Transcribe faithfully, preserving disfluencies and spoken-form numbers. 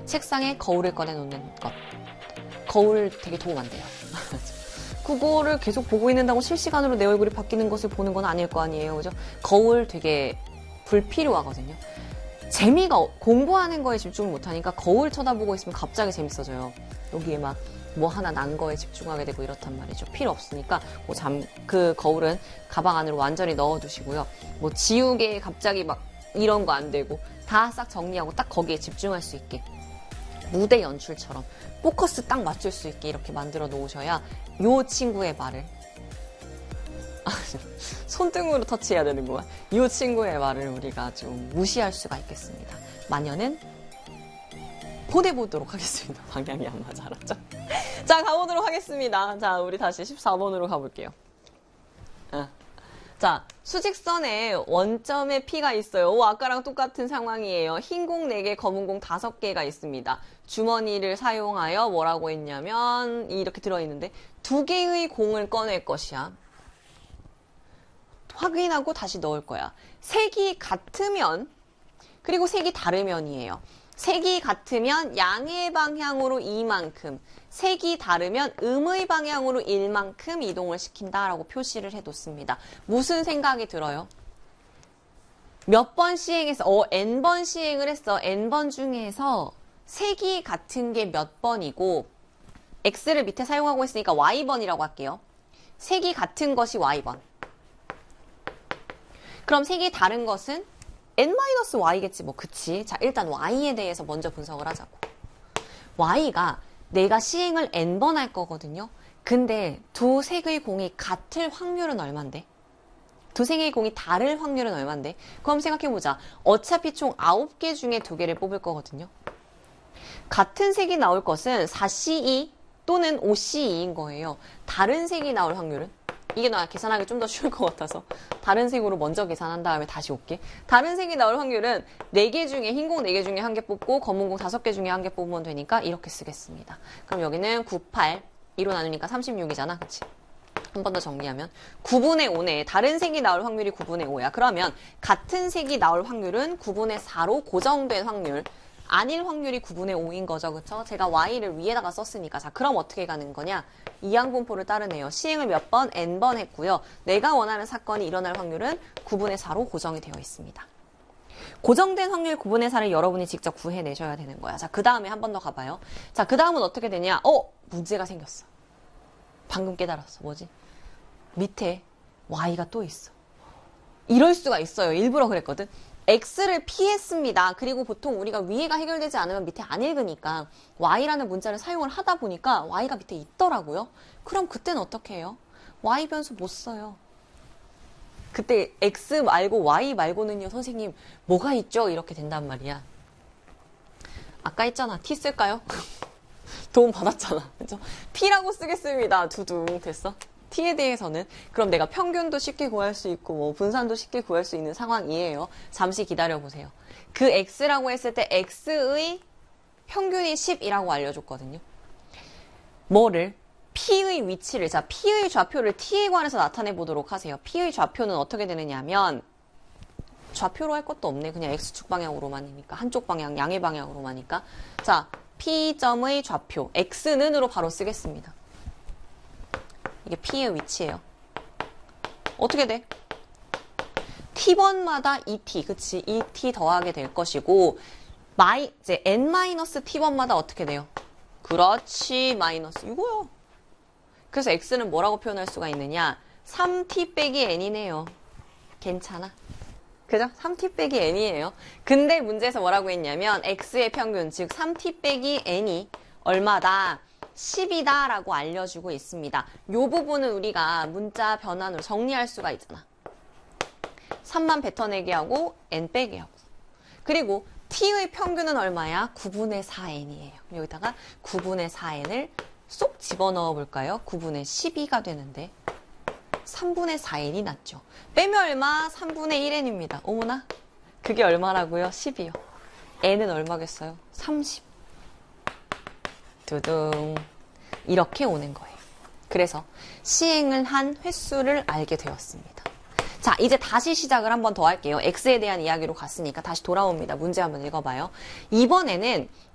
책상에 거울을 꺼내놓는 것. 거울 되게 도움 안 돼요. 그거를 계속 보고 있는다고 실시간으로 내 얼굴이 바뀌는 것을 보는 건 아닐 거 아니에요. 그죠? 거울 되게 불필요하거든요. 재미가, 공부하는 거에 집중을 못하니까 거울 쳐다보고 있으면 갑자기 재밌어져요. 여기에 막 뭐 하나 난 거에 집중하게 되고 이렇단 말이죠. 필요 없으니까 뭐 잠, 그 거울은 가방 안으로 완전히 넣어두시고요. 뭐 지우개 갑자기 막 이런 거 안 되고 다 싹 정리하고 딱 거기에 집중할 수 있게 무대 연출처럼 포커스 딱 맞출 수 있게 이렇게 만들어 놓으셔야 요 친구의 말을 손등으로 터치해야 되는구만. 이 친구의 말을 우리가 좀 무시할 수가 있겠습니다. 마녀는 보내보도록 하겠습니다. 방향이 안 맞아, 알았죠? 자, 가보도록 하겠습니다. 자, 우리 다시 십사 번으로 가볼게요. 아. 자, 수직선에 원점에 P가 있어요. 오, 아까랑 똑같은 상황이에요. 흰 공 네 개, 검은 공 다섯 개가 있습니다. 주머니를 사용하여 뭐라고 했냐면 이렇게 들어있는데 두 개의 공을 꺼낼 것이야. 확인하고 다시 넣을 거야. 색이 같으면, 그리고 색이 다르면이에요. 색이 같으면 양의 방향으로 이만큼, 색이 다르면 음의 방향으로 일만큼 이동을 시킨다라고 표시를 해뒀습니다. 무슨 생각이 들어요? 몇 번 시행해서, 어, N번 시행을 했어. N번 중에서 색이 같은 게 몇 번이고, X를 밑에 사용하고 있으니까 Y번이라고 할게요. 색이 같은 것이 Y번. 그럼 색이 다른 것은 N-Y겠지. 뭐 그치. 자, 일단 Y에 대해서 먼저 분석을 하자고. Y가 내가 시행을 N번 할 거거든요. 근데 두 색의 공이 같을 확률은 얼만데? 두 색의 공이 다를 확률은 얼만데? 그럼 생각해보자. 어차피 총 아홉 개 중에 두 개를 뽑을 거거든요. 같은 색이 나올 것은 사 씨 이 또는 오 씨 이인 거예요. 다른 색이 나올 확률은? 이게 나 계산하기 좀 더 쉬울 것 같아서 다른 색으로 먼저 계산한 다음에 다시 올게. 다른 색이 나올 확률은 네 개 중에, 흰 공 네 개 중에 한 개 뽑고 검은 공 다섯 개 중에 한 개 뽑으면 되니까 이렇게 쓰겠습니다. 그럼 여기는 구, 팔, 이로 나누니까 삼십육이잖아. 그치? 한 번 더 정리하면 구분의 오네. 다른 색이 나올 확률이 구분의 오야. 그러면 같은 색이 나올 확률은 구분의 사로 고정된 확률. 아닐 확률이 구분의 오인 거죠. 그쵸? 제가 Y를 위에다가 썼으니까. 자, 그럼 어떻게 가는 거냐? 이항분포를 따르네요. 시행을 몇 번? N번 했고요. 내가 원하는 사건이 일어날 확률은 구분의 사로 고정이 되어 있습니다. 고정된 확률 구분의 사를 여러분이 직접 구해내셔야 되는 거야. 자, 그 다음에 한 번 더 가봐요. 자, 그 다음은 어떻게 되냐? 어! 문제가 생겼어. 방금 깨달았어. 뭐지? 밑에 Y가 또 있어. 이럴 수가 있어요. 일부러 그랬거든. X를 피했습니다. 그리고 보통 우리가 위에가 해결되지 않으면 밑에 안 읽으니까 Y라는 문자를 사용을 하다 보니까 Y가 밑에 있더라고요. 그럼 그때는 어떻게 해요? Y 변수 못 써요. 그때 X 말고 Y 말고는요, 선생님 뭐가 있죠? 이렇게 된단 말이야. 아까 했잖아. T 쓸까요? 도움 받았잖아. 그죠? P라고 쓰겠습니다. 두둥 됐어? T에 대해서는 그럼 내가 평균도 쉽게 구할 수 있고 뭐 분산도 쉽게 구할 수 있는 상황이에요. 잠시 기다려보세요. 그 X라고 했을 때 X의 평균이 십이라고 알려줬거든요. 뭐를? P의 위치를, 자, P의 좌표를 T에 관해서 나타내 보도록 하세요. P의 좌표는 어떻게 되느냐 하면 좌표로 할 것도 없네. 그냥 X축 방향으로만이니까. 한쪽 방향, 양의 방향으로만이니까. 자, P점의 좌표, X는으로 바로 쓰겠습니다. 이게 P의 위치예요. 어떻게 돼? T번마다 이 티, 그치? 이 티 더하게 될 것이고, 마이, 이제 N-T번마다 어떻게 돼요? 그렇지, 마이너스. 이거요. 그래서 X는 뭐라고 표현할 수가 있느냐? 삼 티 빼기 N이네요. 괜찮아. 그죠? 삼 티 빼기 N이에요. 근데 문제에서 뭐라고 했냐면, X의 평균, 즉 삼 티 빼기 N이 얼마다? 십이다 라고 알려주고 있습니다. 이 부분은 우리가 문자 변환으로 정리할 수가 있잖아. 삼만 뱉어내기 하고 N 빼기 하고. 그리고 T의 평균은 얼마야? 구분의 사 N이에요. 여기다가 구분의 사 N을 쏙 집어넣어 볼까요? 구분의 십이가 되는데 삼분의 사 N이 낫죠. 빼면 얼마? 삼분의 일 N입니다. 어머나? 그게 얼마라고요? 십이요. N은 얼마겠어요? 삼십. 두둥. 이렇게 오는 거예요. 그래서 시행을 한 횟수를 알게 되었습니다. 자, 이제 다시 시작을 한 번 더 할게요. X에 대한 이야기로 갔으니까 다시 돌아옵니다. 문제 한번 읽어봐요. 이번에는